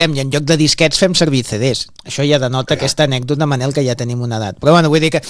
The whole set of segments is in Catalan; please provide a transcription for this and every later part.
i en lloc de disquets fem servir CDs. Això ja denota aquesta anècdota, Manel, que ja tenim una edat. Però bueno, vull dir que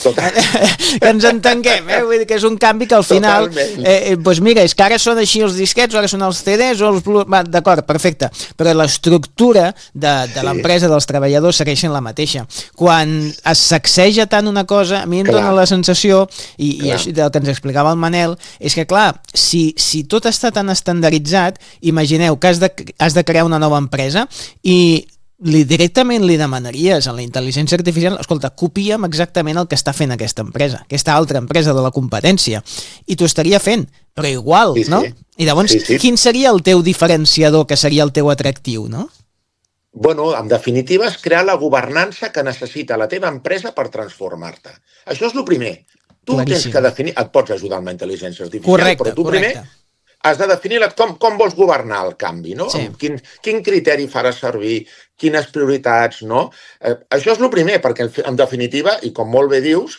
ens entenguem, vull dir que és un canvi que al final, doncs mira, és que ara són així els disquets, ara són els CDs, o els d'acord, perfecte, però l'estructura de l'empresa, dels treballadors, segueixen la mateixa. Quan es sacseja tant una cosa, a mi em dóna la sensació, i del que ens explicava el Manel, és que clar, si tot està tan estandarditzat, imagineu que has de crear una nova empresa i directament li demanaries a la intel·ligència artificial, escolta, copia'm exactament el que està fent aquesta empresa, aquesta altra empresa de la competència, i t'ho estaria fent, però igual, no? I llavors, quin seria el teu diferenciador, que seria el teu atractiu, no? Bueno, en definitiva, és crear la governança que necessita la teva empresa per transformar-te. Això és el primer. Tu tens que definir, et pots ajudar amb la intel·ligència artificial, però tu primer has de definir com vols governar el canvi, no? Quin criteri faràs servir, quines prioritats, no? Això és el primer, perquè en definitiva, i com molt bé dius,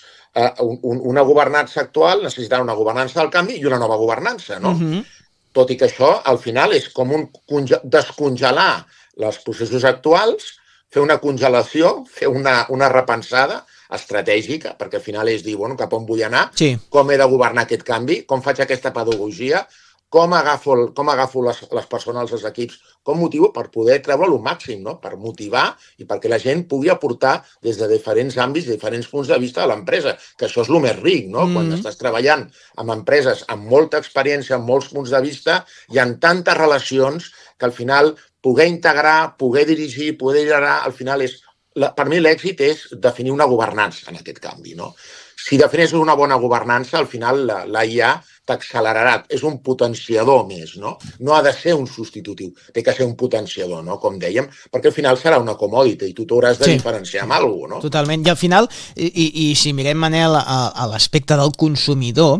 una governança actual necessitarà una governança del canvi i una nova governança, no? Tot i que això, al final, és com descongelar els processos actuals, fer una congelació, fer una repensada estratègica, perquè al final és dir, bueno, cap on vull anar, com he de governar aquest canvi, com faig aquesta pedagogia, com agafo les persones, els equips, com motivo per poder treure-lo al màxim, no? Per motivar i perquè la gent pugui aportar des de diferents àmbits, diferents punts de vista de l'empresa, que això és el més ric, no? Quan estàs treballant amb empreses amb molta experiència, amb molts punts de vista, hi ha tantes relacions que al final poder integrar, poder dirigir, poder liderar, al final és... Per mi l'èxit és definir una governança en aquest canvi, no? Si defineixes una bona governança, al final la IA t'accelerarà. És un potenciador més, no? No ha de ser un substitutiu, té que ser un potenciador, no? Com dèiem, perquè al final serà una commodity i tu t'hauràs de diferenciar amb alguna cosa, no? Totalment. I al final, i si mirem, Manel, a l'aspecte del consumidor,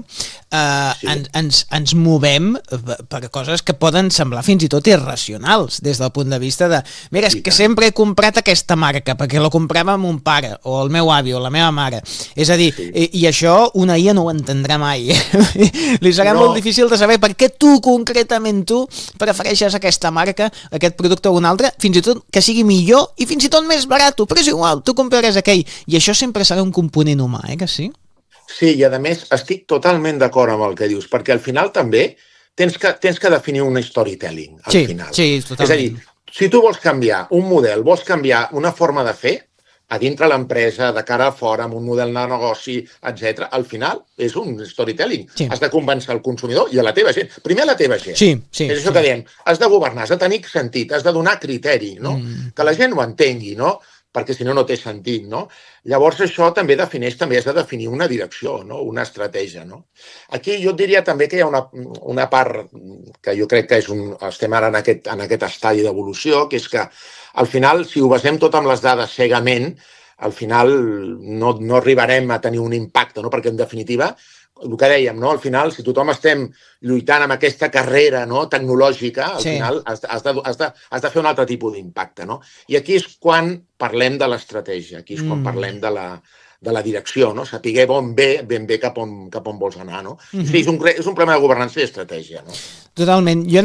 ens movem per coses que poden semblar fins i tot irracionals, des del punt de vista de, mira, és que sempre he comprat aquesta marca, perquè la comprava mon pare, o el meu avi, o la meva mare. És a dir, i això una IA no ho entendrà mai. Li serà molt difícil de saber per què concretament tu, prefereixes aquesta marca, aquest producte o un altre, fins i tot que sigui millor i fins i tot més barat, però és igual, tu compraràs aquell. I això sempre serà un component humà, que sí? Sí, i a més estic totalment d'acord amb el que dius, perquè al final també tens que definir un storytelling, al final. Sí, totalment. És a dir, si tu vols canviar un model, vols canviar una forma de fer, a dintre l'empresa, de cara a fora, amb un model de negoci, etc. Al final és un storytelling. Has de convèncer el consumidor i a la teva gent. Primer a la teva gent. És això que diem. Has de governar, has de tenir sentit, has de donar criteri, no? Que la gent ho entengui, no? Perquè si no, no té sentit, no? Llavors això també has de definir una direcció, no? Una estratègia, no? Aquí jo et diria també que hi ha una part que jo crec que estem ara en aquest estadi d'evolució, que és que al final, si ho basem tot amb les dades cegament, al final no arribarem a tenir un impacte, no? Perquè en definitiva, el que dèiem, no? Al final, si tothom estem lluitant amb aquesta carrera, no? Tecnològica, al final has de fer un altre tipus d'impacte, no? I aquí és quan parlem de l'estratègia, aquí és quan parlem de la direcció, no? Saber ben bé cap on vols anar, no? És un problema de governança i estratègia, no? Totalment. Jo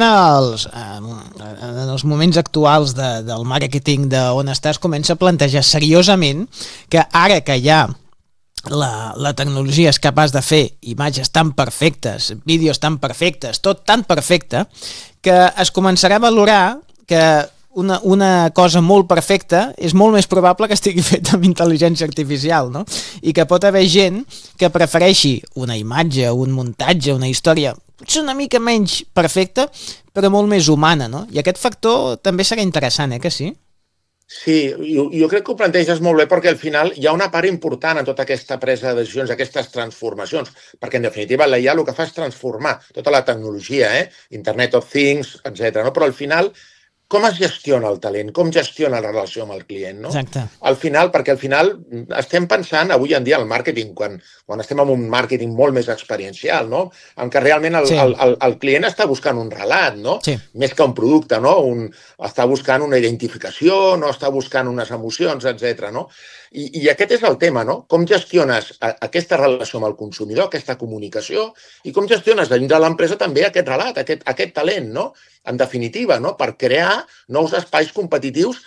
en els moments actuals del màrqueting d'on estàs comença a plantejar seriosament que ara que hi ha la tecnologia és capaç de fer imatges tan perfectes, vídeos tan perfectes, tot tan perfecte, que es començarà a valorar que una cosa molt perfecta és molt més probable que estigui feta amb intel·ligència artificial, no? I que pot haver gent que prefereixi una imatge, un muntatge, una història potser una mica menys perfecta, però molt més humana, no? I aquest factor també serà interessant, que sí? Sí, jo crec que ho planteges molt bé perquè al final hi ha una part important en tota aquesta presa de decisions, aquestes transformacions, perquè en definitiva la IA el que fa és transformar tota la tecnologia, Internet of Things, etc. No? Però al final com es gestiona el talent, com gestiona la relació amb el client, no? Exacte. Perquè al final estem pensant avui en dia al màrqueting, quan estem en un màrqueting molt més experiencial, no? En què realment el client està buscant un relat, no? Sí. Més que un producte, no? Està buscant una identificació, no? Està buscant unes emocions, etc. no? I aquest és el tema, no? Com gestiones aquesta relació amb el consumidor, aquesta comunicació, i com gestiones dins de l'empresa també aquest relat, aquest talent, no? en definitiva, no? Per crear nous espais competitius